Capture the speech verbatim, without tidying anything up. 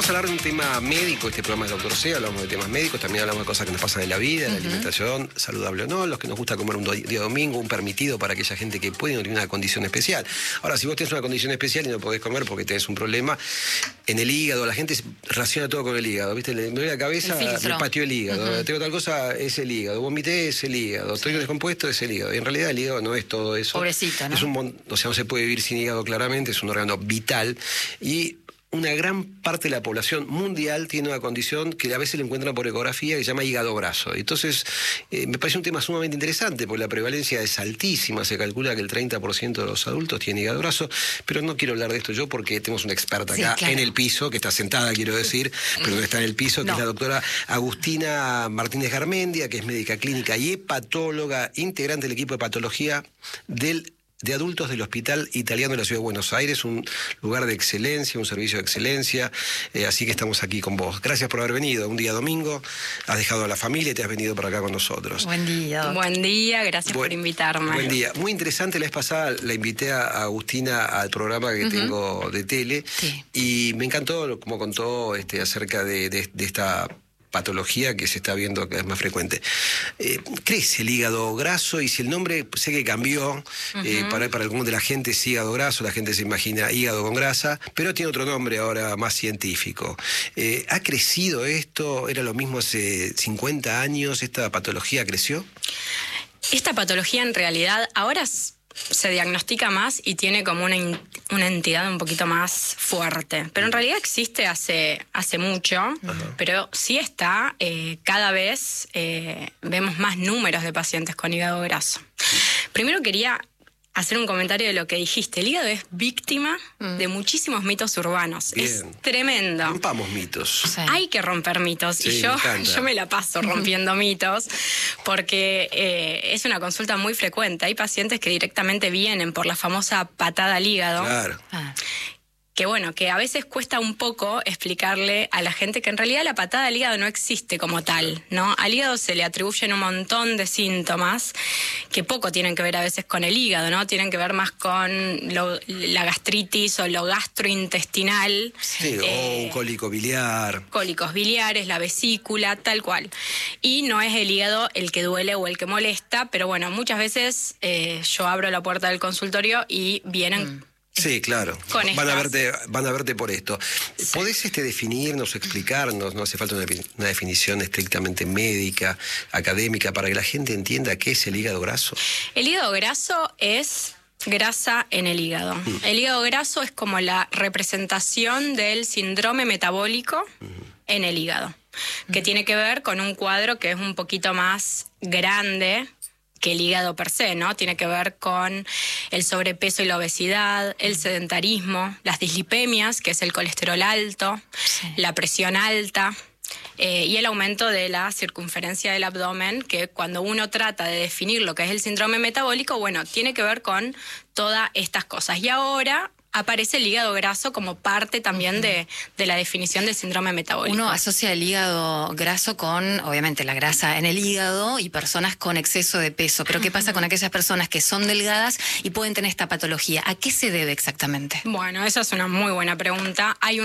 vamos a hablar de un tema médico. Este programa es Doctor C, hablamos de temas médicos, también hablamos de cosas que nos pasan en la vida, uh-huh. la alimentación, saludable o no, los que nos gusta comer un do- día domingo, un permitido para aquella gente que puede y no tiene una condición especial. Ahora, si vos tenés una condición especial y no podés comer porque tenés un problema, en el hígado, la gente raciona todo con el hígado, ¿viste? Le duele la cabeza, me pateó el hígado, uh-huh. tengo tal cosa, es el hígado, vomité, es el hígado, estoy sí. descompuesto, es el hígado. Y en realidad el hígado no es todo eso. Pobrecito, ¿no? Es un mon- o sea, no se puede vivir sin hígado claramente, es un órgano vital y una gran parte de la población mundial tiene una condición que a veces le encuentran por ecografía que se llama hígado graso. Entonces, eh, me parece un tema sumamente interesante porque la prevalencia es altísima, se calcula que el treinta por ciento de los adultos tiene hígado graso, pero no quiero hablar de esto yo porque tenemos una experta acá sí, claro. en el piso, que está sentada, quiero decir, pero no está en el piso, que no. es la doctora Agustina Martínez Garmendia, que es médica clínica y hepatóloga, integrante del equipo de patología del de adultos del Hospital Italiano de la Ciudad de Buenos Aires, un lugar de excelencia, un servicio de excelencia, eh, así que estamos aquí con vos. Gracias por haber venido, un día domingo, has dejado a la familia y te has venido para acá con nosotros. Buen día. Doctor. Buen día, gracias buen, por invitarme. Buen día. Muy interesante, la vez pasada la invité a Agustina al programa que uh-huh. tengo de tele sí. y me encantó como contó este, acerca de, de, de esta patología que se está viendo cada vez más frecuente. Eh, ¿Crece el hígado graso? Y si el nombre, sé que cambió, uh-huh. eh, para, para algunos de la gente es hígado graso, la gente se imagina hígado con grasa, pero tiene otro nombre ahora más científico. Eh, ¿Ha crecido esto? ¿Era lo mismo hace cincuenta años? ¿Esta patología creció? Esta patología en realidad ahora se diagnostica más y tiene como una, una entidad un poquito más fuerte. Pero en realidad existe hace, hace mucho, uh-huh. pero sí está, eh, cada vez eh, vemos más números de pacientes con hígado graso. Primero quería hacer un comentario de lo que dijiste. El hígado es víctima mm. de muchísimos mitos urbanos. Bien. Es tremendo. Rompamos mitos. Sí. Hay que romper mitos. Sí, y yo me, yo me la paso rompiendo mitos porque eh, es una consulta muy frecuente. Hay pacientes que directamente vienen por la famosa patada al hígado. Claro. Ah. Que bueno, que a veces cuesta un poco explicarle a la gente que en realidad la patada al hígado no existe como tal, ¿no? Al hígado se le atribuyen un montón de síntomas que poco tienen que ver a veces con el hígado, ¿no? Tienen que ver más con lo, la gastritis o lo gastrointestinal. Sí, eh, o un cólico biliar. Cólicos biliares, la vesícula, tal cual. Y no es el hígado el que duele o el que molesta, pero bueno, muchas veces eh, yo abro la puerta del consultorio y vienen... Mm. Sí, claro. Van a verte, van a verte por esto. Sí. ¿Podés este, definirnos o explicarnos? No hace falta una, una definición estrictamente médica, académica, para que la gente entienda qué es el hígado graso. El hígado graso es grasa en el hígado. Mm. El hígado graso es como la representación del síndrome metabólico mm. en el hígado, que mm. tiene que ver con un cuadro que es un poquito más grande que el hígado per se, ¿no? Tiene que ver con el sobrepeso y la obesidad, el sedentarismo, las dislipemias, que es el colesterol alto, sí. la presión alta, eh, y el aumento de la circunferencia del abdomen, que cuando uno trata de definir lo que es el síndrome metabólico, bueno, tiene que ver con todas estas cosas. Y ahora aparece el hígado graso como parte también de, de la definición del síndrome metabólico. Uno asocia el hígado graso con, obviamente, la grasa en el hígado y personas con exceso de peso. Pero ¿qué pasa con aquellas personas que son delgadas y pueden tener esta patología? ¿A qué se debe exactamente? Bueno, esa es una muy buena pregunta. Hay un